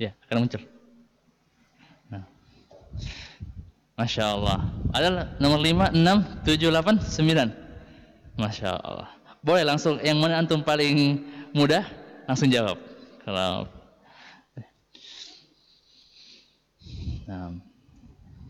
Ya, akan muncul. Nah. Masya Allah. Ada nomor 5, 6, 7, 8, 9. Masya Allah. Boleh langsung, yang mana antum paling mudah, langsung jawab. Kalau nah.